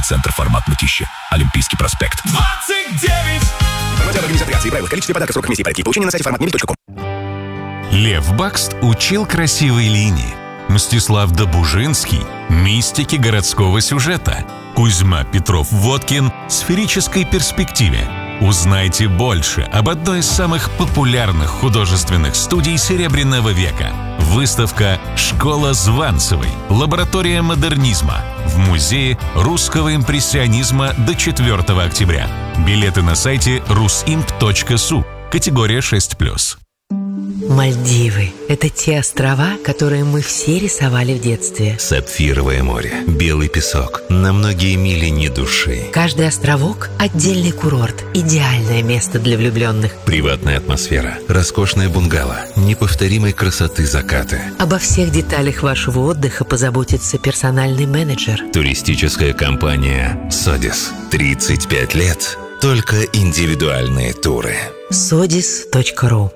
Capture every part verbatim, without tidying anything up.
Центр «Формат Мытищи». Олимпийский проспект. двадцать девять! Информация об организации акции, правила, количестве подарка, срок комиссии, порядки получения на сайте формат мили точка ком. Лев Бакст учил красивой линии. Мстислав Добужинский – мистики городского сюжета. Кузьма Петров-Водкин – сферической перспективе. Узнайте больше об одной из самых популярных художественных студий Серебряного века. Выставка «Школа Званцевой. Лаборатория модернизма» в Музее русского импрессионизма до четвёртого октября. Билеты на сайте русимп точка су. Категория шесть плюс. Мальдивы – это те острова, которые мы все рисовали в детстве. Сапфировое море, белый песок, на многие мили ни души. Каждый островок – отдельный курорт, идеальное место для влюбленных. Приватная атмосфера, роскошная бунгало, неповторимой красоты закаты. Обо всех деталях вашего отдыха позаботится персональный менеджер. Туристическая компания «Содис». тридцать пять лет. Только индивидуальные туры. содис точка ру.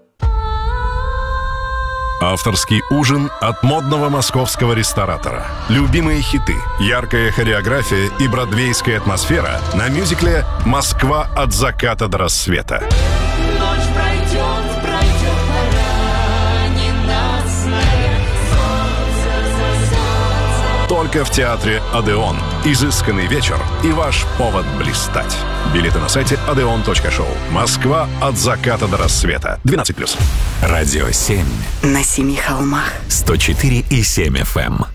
Авторский ужин от модного московского ресторатора. Любимые хиты, яркая хореография и бродвейская атмосфера на мюзикле «Москва от заката до рассвета». Ночь пройдет, пройдет, пора, не насмех. Только в театре «Одеон». Изысканный вечер и ваш повод блистать. Билеты на сайте одеон точка шоу. Москва от заката до рассвета. двенадцать плюс. Радио семь. На семи холмах. сто четыре и семь эф эм.